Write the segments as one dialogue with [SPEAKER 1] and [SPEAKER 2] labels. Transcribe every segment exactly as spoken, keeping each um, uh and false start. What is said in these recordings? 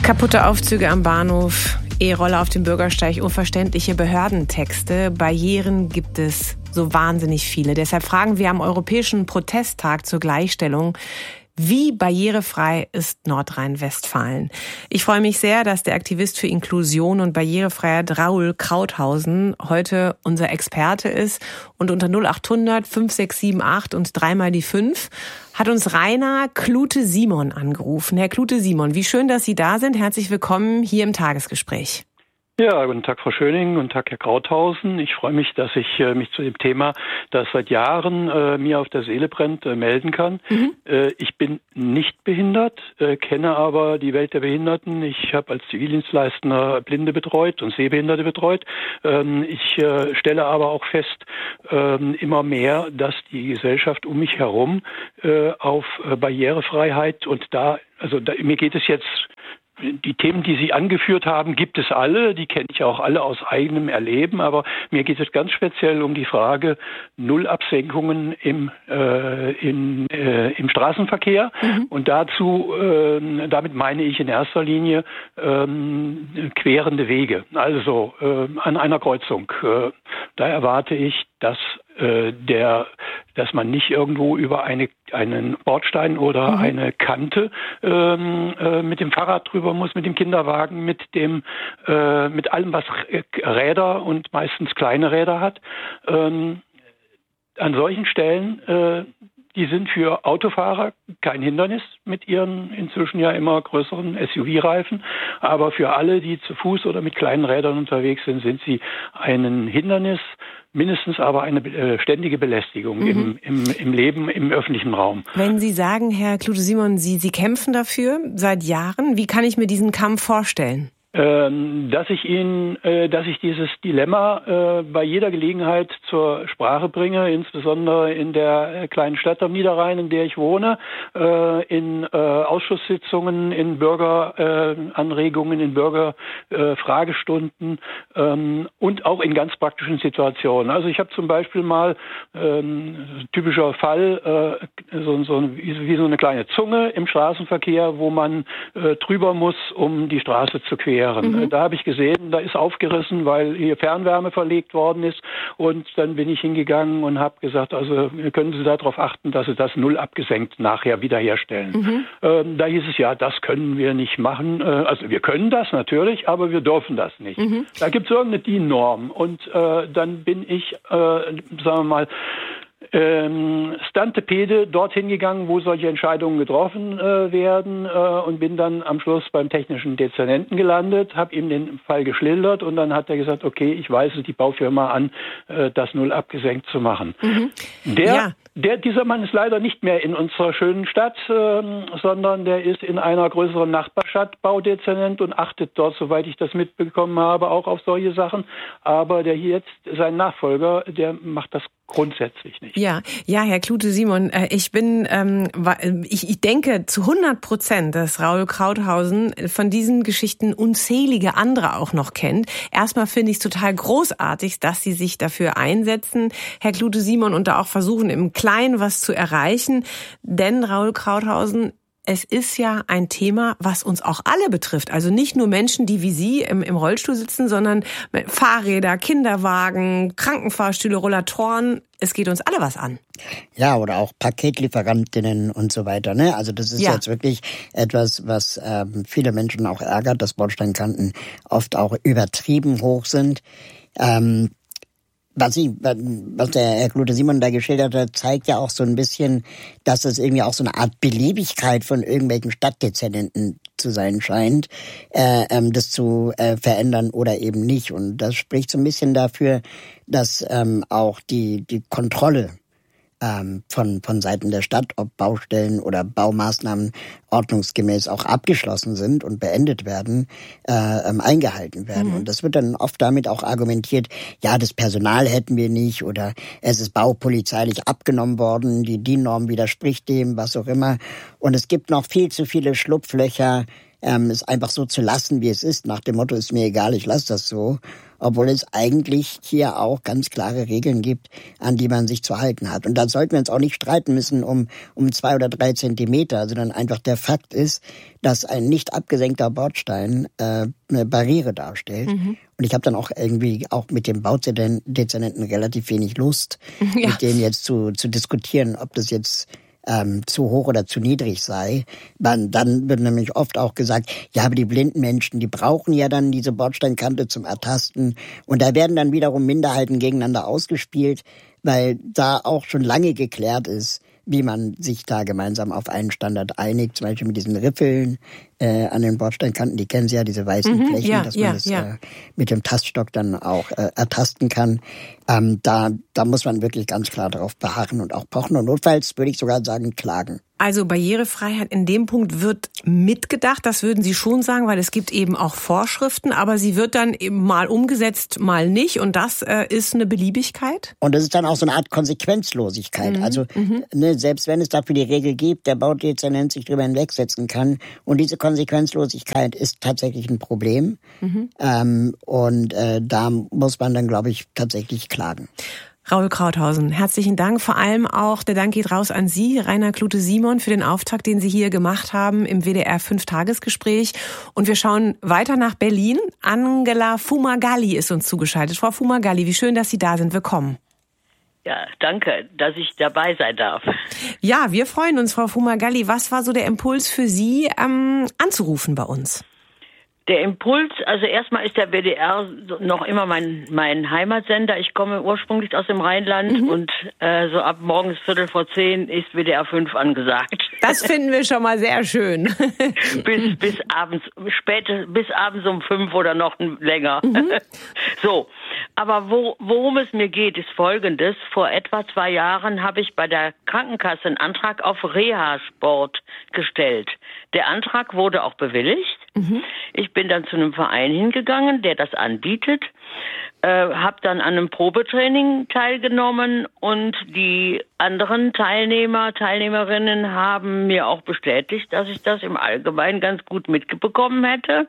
[SPEAKER 1] Kaputte Aufzüge am Bahnhof, E-Roller auf dem Bürgersteig, unverständliche Behördentexte. Barrieren gibt es so wahnsinnig viele. Deshalb fragen wir am Europäischen Protesttag zur Gleichstellung: Wie barrierefrei ist Nordrhein-Westfalen? Ich freue mich sehr, dass der Aktivist für Inklusion und Barrierefreiheit Raoul Krauthausen heute unser Experte ist. Und unter null achthundert fünf sechs sieben acht und dreimal die fünf hat uns Rainer Klute-Simon angerufen. Herr Klute-Simon, wie schön, dass Sie da sind. Herzlich willkommen hier im Tagesgespräch.
[SPEAKER 2] Ja, guten Tag, Frau Schöning, guten Tag, Herr Krauthausen. Ich freue mich, dass ich äh, mich zu dem Thema, das seit Jahren äh, mir auf der Seele brennt, äh, melden kann. Mhm. Äh, ich bin nicht behindert, äh, kenne aber die Welt der Behinderten. Ich habe als Zivildienstleistender Blinde betreut und Sehbehinderte betreut. Ähm, ich äh, stelle aber auch fest, äh, immer mehr, dass die Gesellschaft um mich herum äh, auf äh, Barrierefreiheit und da, also da, mir geht es jetzt die Themen, die Sie angeführt haben, gibt es alle. Die kenne ich auch alle aus eigenem Erleben. Aber mir geht es ganz speziell um die Frage Nullabsenkungen im, äh, in, äh, im Straßenverkehr. Mhm. Und dazu, äh, damit meine ich in erster Linie äh, querende Wege. Also äh, an einer Kreuzung. Äh, da erwarte ich, dass der, dass man nicht irgendwo über eine, einen Bordstein oder mhm. eine Kante ähm, äh, mit dem Fahrrad drüber muss, mit dem Kinderwagen, mit dem, äh, mit allem, was Räder und meistens kleine Räder hat. Ähm, an solchen Stellen, äh, die sind für Autofahrer kein Hindernis mit ihren inzwischen ja immer größeren S U V-Reifen. Aber für alle, die zu Fuß oder mit kleinen Rädern unterwegs sind, sind sie ein Hindernis, mindestens aber eine äh, ständige Belästigung mhm. im, im, im Leben, im öffentlichen Raum.
[SPEAKER 1] Wenn Sie sagen, Herr Klute-Simon, Sie, Sie kämpfen dafür seit Jahren, wie kann ich mir diesen Kampf vorstellen?
[SPEAKER 2] Ähm, dass ich Ihnen, äh, dass ich dieses Dilemma äh, bei jeder Gelegenheit zur Sprache bringe, insbesondere in der äh, kleinen Stadt am Niederrhein, in der ich wohne, äh, in äh, Ausschusssitzungen, in Bürgeranregungen, äh, in Bürgerfragestunden äh, ähm, und auch in ganz praktischen Situationen. Also ich habe zum Beispiel mal ähm, typischer Fall äh, so, so wie, wie so eine kleine Zunge im Straßenverkehr, wo man äh, drüber muss, um die Straße zu queren. Mhm. Da habe ich gesehen, da ist aufgerissen, weil hier Fernwärme verlegt worden ist. Und dann bin ich hingegangen und habe gesagt, also können Sie darauf achten, dass Sie das null abgesenkt nachher wiederherstellen. Mhm. Ähm, da hieß es, ja, das können wir nicht machen. Äh, also wir können das natürlich, aber wir dürfen das nicht. Mhm. Da gibt es irgendeine D I N-Norm. Und äh, dann bin ich, äh, sagen wir mal, Ähm, Stantepede dorthin gegangen, wo solche Entscheidungen getroffen äh, werden äh, und bin dann am Schluss beim technischen Dezernenten gelandet, habe ihm den Fall geschildert und dann hat er gesagt, okay, ich weise die Baufirma an, äh, das null abgesenkt zu machen. Mhm. Der, ja. der, dieser Mann ist leider nicht mehr in unserer schönen Stadt, äh, sondern der ist in einer größeren Nachbarstadt Baudezernent und achtet dort, soweit ich das mitbekommen habe, auch auf solche Sachen. Aber der hier jetzt, sein Nachfolger, der macht das grundsätzlich nicht.
[SPEAKER 1] Ja, ja, Herr Klute-Simon, ich bin, ähm, ich, ich denke zu hundert Prozent, dass Raoul Krauthausen von diesen Geschichten unzählige andere auch noch kennt. Erstmal finde ich es total großartig, dass Sie sich dafür einsetzen, Herr Klute-Simon, und da auch versuchen, im Kleinen was zu erreichen. Denn Raoul Krauthausen, es ist ja ein Thema, was uns auch alle betrifft. Also nicht nur Menschen, die wie Sie im, im Rollstuhl sitzen, sondern Fahrräder, Kinderwagen, Krankenfahrstühle, Rollatoren. Es geht uns alle was an.
[SPEAKER 3] Ja, oder auch Paketlieferantinnen und so weiter. Ne? Also das ist ja. jetzt wirklich etwas, was ähm, viele Menschen auch ärgert, dass Bordsteinkanten oft auch übertrieben hoch sind. Ähm, Was, ich, was der Herr Klute-Simon da geschildert hat, zeigt ja auch so ein bisschen, dass es irgendwie auch so eine Art Beliebigkeit von irgendwelchen Stadtdezernenten zu sein scheint, äh, ähm, das zu äh, verändern oder eben nicht. Und das spricht so ein bisschen dafür, dass ähm, auch die die Kontrolle ähm, von von Seiten der Stadt, ob Baustellen oder Baumaßnahmen ordnungsgemäß auch abgeschlossen sind und beendet werden, äh, ähm, eingehalten werden. Mhm. Und das wird dann oft damit auch argumentiert, ja, das Personal hätten wir nicht oder es ist baupolizeilich abgenommen worden, die D I N-Norm widerspricht dem, was auch immer. Und es gibt noch viel zu viele Schlupflöcher ähm, es einfach so zu lassen, wie es ist, nach dem Motto, ist mir egal, ich lasse das so, obwohl es eigentlich hier auch ganz klare Regeln gibt, an die man sich zu halten hat. Und da sollten wir uns auch nicht streiten müssen um um zwei oder drei Zentimeter, sondern einfach der Fakt ist, dass ein nicht abgesenkter Bordstein äh, eine Barriere darstellt. Mhm. Und ich habe dann auch irgendwie auch mit dem Baudezernenten relativ wenig Lust, ja. mit dem jetzt zu zu diskutieren, ob das jetzt Ähm, zu hoch oder zu niedrig sei. Dann, dann wird nämlich oft auch gesagt, ja, aber die blinden Menschen, die brauchen ja dann diese Bordsteinkante zum Ertasten. Und da werden dann wiederum Minderheiten gegeneinander ausgespielt, weil da auch schon lange geklärt ist, wie man sich da gemeinsam auf einen Standard einigt, zum Beispiel mit diesen Riffeln äh, an den Bordsteinkanten, die kennen Sie ja, diese weißen mhm, Flächen, ja, dass man ja, das ja. Äh, mit dem Taststock dann auch äh, ertasten kann. Ähm, da, da muss man wirklich ganz klar darauf beharren und auch pochen und notfalls würde ich sogar sagen, klagen.
[SPEAKER 1] Also Barrierefreiheit in dem Punkt wird mitgedacht, das würden Sie schon sagen, weil es gibt eben auch Vorschriften, aber sie wird dann eben mal umgesetzt, mal nicht und das äh, ist eine Beliebigkeit?
[SPEAKER 3] Und das ist dann auch so eine Art Konsequenzlosigkeit. Mhm. Also mhm. Ne, selbst wenn es dafür die Regel gibt, der Baudezernent sich drüber hinwegsetzen kann und diese Konsequenzlosigkeit ist tatsächlich ein Problem mhm. ähm, und äh, da muss man dann, glaube ich, tatsächlich klagen.
[SPEAKER 1] Raul Krauthausen, herzlichen Dank. Vor allem auch der Dank geht raus an Sie, Rainer Klute-Simon, für den Auftakt, den Sie hier gemacht haben im W D R fünf-Tagesgespräch. Und wir schauen weiter nach Berlin. Angela Fumagalli ist uns zugeschaltet. Frau Fumagalli, wie schön, dass Sie da sind. Willkommen.
[SPEAKER 4] Ja, danke, dass ich dabei sein darf.
[SPEAKER 1] Ja, wir freuen uns, Frau Fumagalli. Was war so der Impuls für Sie, ähm, anzurufen bei uns?
[SPEAKER 4] Der Impuls, also erstmal ist der W D R noch immer mein mein Heimatsender. Ich komme ursprünglich aus dem Rheinland mhm. und äh, so ab morgens Viertel vor zehn ist W D R fünf angesagt.
[SPEAKER 1] Das finden wir schon mal sehr schön.
[SPEAKER 4] bis bis abends, späte, bis abends um fünf oder noch länger. Mhm. So, aber wo, worum es mir geht, ist Folgendes. Vor etwa zwei Jahren habe ich bei der Krankenkasse einen Antrag auf Reha-Sport gestellt. Der Antrag wurde auch bewilligt. Mhm. Ich bin dann zu einem Verein hingegangen, der das anbietet, äh, habe dann an einem Probetraining teilgenommen und die anderen Teilnehmer, Teilnehmerinnen haben mir auch bestätigt, dass ich das im Allgemeinen ganz gut mitbekommen hätte.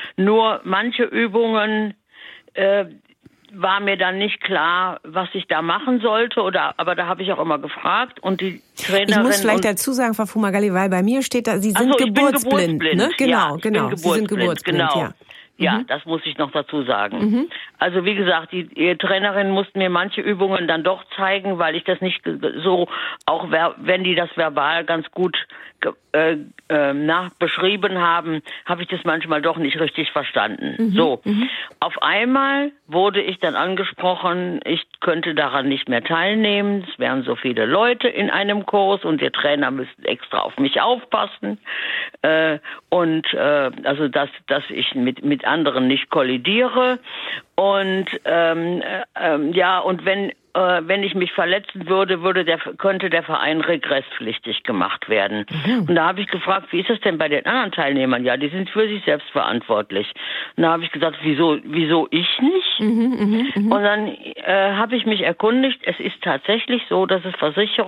[SPEAKER 4] Nur manche Übungen äh, war mir dann nicht klar, was ich da machen sollte, oder aber da habe ich auch immer gefragt und die Trainerin.
[SPEAKER 1] Ich muss vielleicht dazu sagen, Frau Fumagalli, weil bei mir steht da, Sie sind
[SPEAKER 4] so,
[SPEAKER 1] geburtsblind,
[SPEAKER 4] geburtsblind,
[SPEAKER 1] ne? Genau,
[SPEAKER 4] ja,
[SPEAKER 1] genau. Sie sind geburtsblind,
[SPEAKER 4] genau.
[SPEAKER 1] ja.
[SPEAKER 4] Ja,
[SPEAKER 1] mhm.
[SPEAKER 4] das muss ich noch dazu sagen.
[SPEAKER 1] Mhm.
[SPEAKER 4] Also wie gesagt, die, die Trainerin musste mir manche Übungen dann doch zeigen, weil ich das nicht so, auch wenn die das verbal ganz gut äh, äh, nach beschrieben haben, habe ich das manchmal doch nicht richtig verstanden. Mhm. So, mhm. Auf einmal wurde ich dann angesprochen, ich könnte daran nicht mehr teilnehmen. Es wären so viele Leute in einem Kurs und der Trainer müsste extra auf mich aufpassen. Äh, und äh, also dass, dass ich mit, mit anderen nicht kollidiere. Und ähm, ähm, ja, und wenn äh, wenn ich mich verletzen würde, würde der könnte der Verein regresspflichtig gemacht werden. Mhm. Und da habe ich gefragt, wie ist das denn bei den anderen Teilnehmern? Ja, die sind für sich selbst verantwortlich. Und da habe ich gesagt, wieso wieso ich nicht?
[SPEAKER 1] Mhm, mh, mh.
[SPEAKER 4] Und dann äh, habe ich mich erkundigt, es ist tatsächlich so, dass es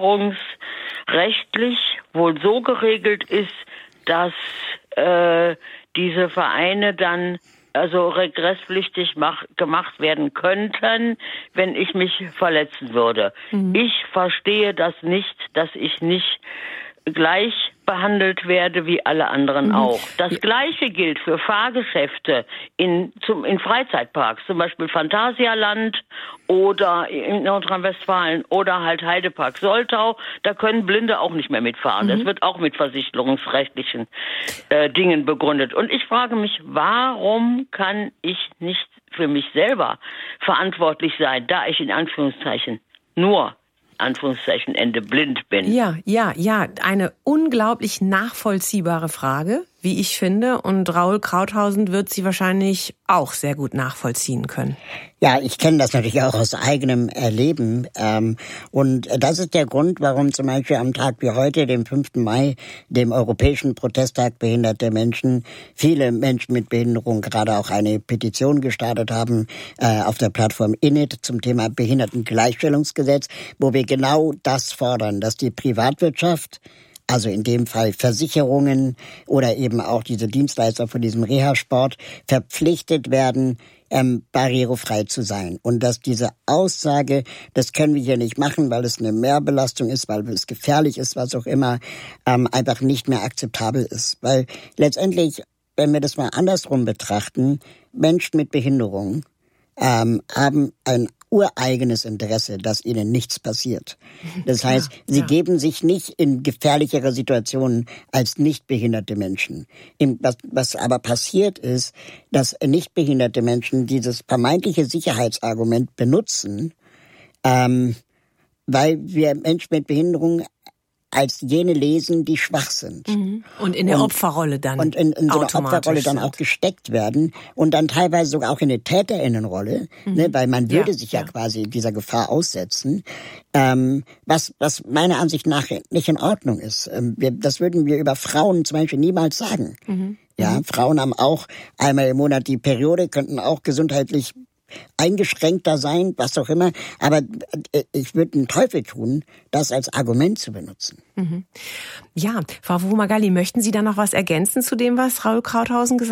[SPEAKER 4] versicherungsrechtlich wohl so geregelt ist, dass äh, diese Vereine dann also regresspflichtig mach, gemacht werden könnten, wenn ich mich verletzen würde. Mhm. Ich verstehe das nicht, dass ich nicht gleich behandelt werde wie alle anderen mhm. auch. Das Gleiche gilt für Fahrgeschäfte in, zum, in Freizeitparks, zum Beispiel Phantasialand oder in Nordrhein-Westfalen oder halt Heidepark Soltau. Da können Blinde auch nicht mehr mitfahren. Mhm. Das wird auch mit versicherungsrechtlichen äh, Dingen begründet. Und ich frage mich, warum kann ich nicht für mich selber verantwortlich sein, da ich in Anführungszeichen nur Anführungszeichen Ende blind bin.
[SPEAKER 1] Ja, ja, ja, eine unglaublich nachvollziehbare Frage, wie ich finde. Und Raul Krauthausen wird sie wahrscheinlich auch sehr gut nachvollziehen können.
[SPEAKER 3] Ja, ich kenne das natürlich auch aus eigenem Erleben. Ähm, und das ist der Grund, warum zum Beispiel am Tag wie heute, dem fünften Mai, dem Europäischen Protesttag behinderter Menschen, viele Menschen mit Behinderung gerade auch eine Petition gestartet haben äh, auf der Plattform Init zum Thema Behindertengleichstellungsgesetz, wo wir genau das fordern, dass die Privatwirtschaft also in dem Fall Versicherungen oder eben auch diese Dienstleister von diesem Reha-Sport, verpflichtet werden, ähm, barrierefrei zu sein. Und dass diese Aussage, das können wir hier nicht machen, weil es eine Mehrbelastung ist, weil es gefährlich ist, was auch immer, ähm, einfach nicht mehr akzeptabel ist. Weil letztendlich, wenn wir das mal andersrum betrachten, Menschen mit Behinderung ähm, haben ein ureigenes Interesse, dass ihnen nichts passiert. Das heißt, ja, sie ja. geben sich nicht in gefährlichere Situationen als nichtbehinderte Menschen. Was, was aber passiert ist, dass nichtbehinderte Menschen dieses vermeintliche Sicherheitsargument benutzen, ähm, weil wir Menschen mit Behinderung als jene lesen, die schwach sind.
[SPEAKER 1] Mhm. Und in der und, Opferrolle dann
[SPEAKER 3] Und in, in so einer Opferrolle dann auch gesteckt werden und dann teilweise sogar auch in eine Täterinnenrolle, mhm. ne, weil man würde ja, sich ja, ja quasi dieser Gefahr aussetzen, ähm, was, was meiner Ansicht nach nicht in Ordnung ist. Ähm, wir, das würden wir über Frauen zum Beispiel niemals sagen. Mhm. Ja, mhm. Frauen haben auch einmal im Monat die Periode, könnten auch gesundheitlich eingeschränkter sein, was auch immer. Aber ich würde den Teufel tun, das als Argument zu benutzen.
[SPEAKER 1] Mhm. Ja, Frau Fumagalli, möchten Sie da noch was ergänzen zu dem, was Raoul Krauthausen gesagt hat?